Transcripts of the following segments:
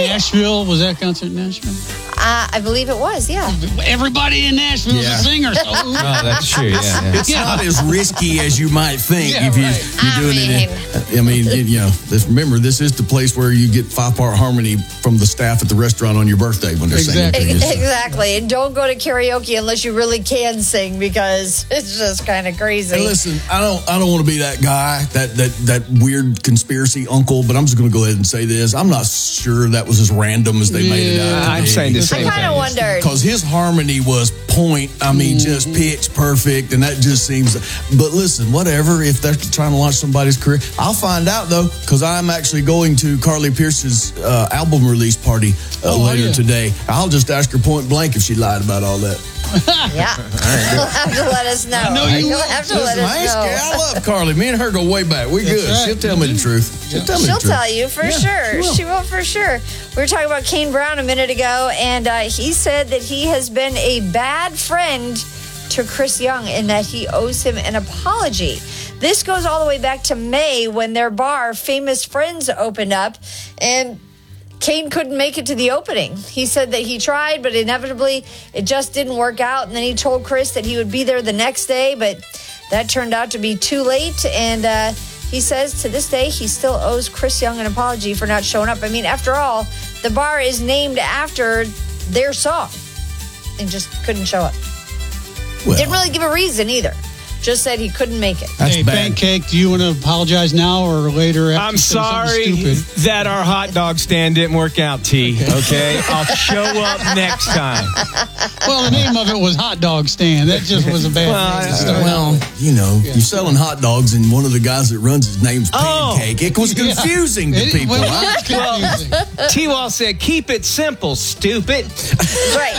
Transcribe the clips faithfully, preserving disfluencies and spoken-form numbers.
Nashville. Was that concert in Nashville? Uh, I believe it was, yeah. Everybody in Nashville is Yeah. a singer. So. Oh, that's true, yeah. yeah. It's not as risky as you might think Yeah, if you, right. you're I doing mean- it. In, I mean, you, you know, this, remember, this is the place where you get five-part harmony from the staff at the restaurant on your birthday when they're Exactly. singing to you. So. Exactly. And don't go to karaoke unless you really can sing because it's just kind of crazy. And listen, I don't, I don't want to be that guy, that that that weird conspiracy uncle. But I'm just going to go ahead and say this: I'm not sure that was as random as they made it out. to I'm be. saying the I same kind of thing. wondered. Because his harmony was point, I mean, just pitch perfect, and that just seems. But listen, whatever. If they're trying to launch somebody's career, I'll find out though, because I'm actually going to Carly Pearce's uh, album release party uh, Oh, later yeah. today. I'll just ask her point blank if she lied about all that. Yeah. You'll have to let us know. know you You'll will. have to Listen, let I, ain't us scared. know. I love Carly. Me and her go way back. We good. right. She'll tell me the truth. She'll tell me She'll the truth. tell you for Yeah, sure. she will. She will for sure. We were talking about Kane Brown a minute ago, and uh, he said that he has been a bad friend to Chris Young and that he owes him an apology. This goes all the way back to May when their bar, Famous Friends, opened up, and Kane couldn't make it to the opening. He said that he tried, but inevitably it just didn't work out. And then he told Chris that he would be there the next day, but that turned out to be too late. And uh, he says to this day he still owes Chris Young an apology for not showing up. I mean, after all, the bar is named after their song and just couldn't show up. Well, Didn't really give a reason either. Just said he couldn't make it. that's Hey, bad. Pancake, do you want to apologize now or later? After I'm you say something sorry stupid? that our hot dog stand didn't work out, T. Okay? I'll show up next time. Well, the name of it was Hot Dog Stand. That just was a bad Well, name to I- start out Well, with. you know, you're selling hot dogs, and one of the guys that runs his name's Oh. Pancake. It was confusing to It- people. well, huh? it's confusing. T-Wall said, keep it simple, stupid. Right.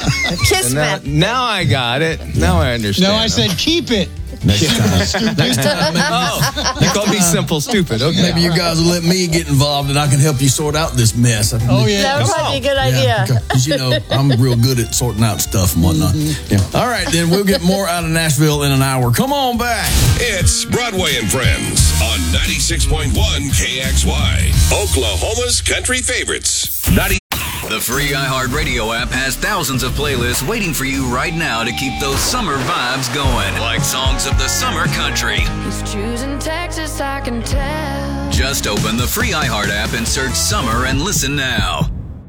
Now, Kismet. now I got it. Now I understand. No, I said keep it. Next time, next time, maybe, Oh, you called me simple, stupid. Okay. maybe you guys will let me get involved, and I can help you sort out this mess. Oh, yeah. That would Come probably be a on. good idea. Because, you know, I'm real good at sorting out stuff and whatnot. Yeah. All right, then we'll get more out of Nashville in an hour. Come on back. It's Broadway and Friends on ninety-six point one K X Y, Oklahoma's country favorites. ninety The free iHeartRadio app has thousands of playlists waiting for you right now to keep those summer vibes going. Like songs of the summer country. He's choosing Texas, I can tell. Just open the free iHeart app and search summer and listen now.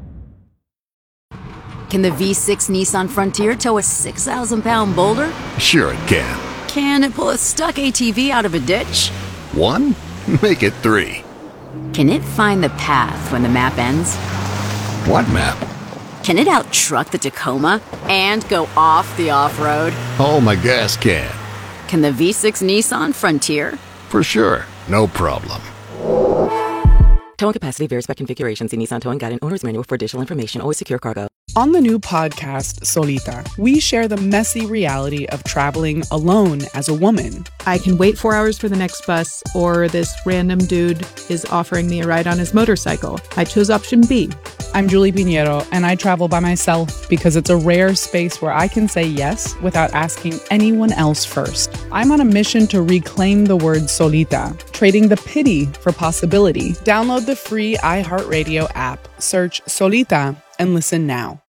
Can the V six Nissan Frontier tow a six thousand pound boulder? Sure it can. Can it pull a stuck A T V out of a ditch? One? Make it three. Can it find the path when the map ends? What map? Can it out-truck the Tacoma and go off the off-road? Oh, my gas can. Can the V six Nissan Frontier? For sure. No problem. Towing capacity varies by configuration. See Nissan Towing Guide and Owner's Manual for additional information. Always secure cargo. On the new podcast, Solita, we share the messy reality of traveling alone as a woman. I can wait four hours for the next bus, or this random dude is offering me a ride on his motorcycle. I chose option B. I'm Julie Pinheiro, and I travel by myself because it's a rare space where I can say yes without asking anyone else first. I'm on a mission to reclaim the word solita, trading the pity for possibility. Download the free iHeartRadio app, search Solita, and listen now.